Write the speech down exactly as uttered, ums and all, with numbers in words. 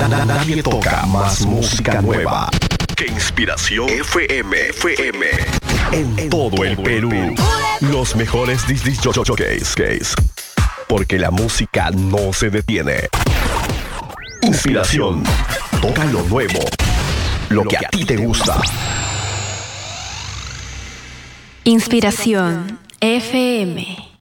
Nadie toca más música nueva que Inspiración F M. F M. En todo el Perú. Los mejores disc jockeys. Porque la música no se detiene. Inspiración. Toca lo nuevo. Lo que a ti te gusta. Inspiración F M.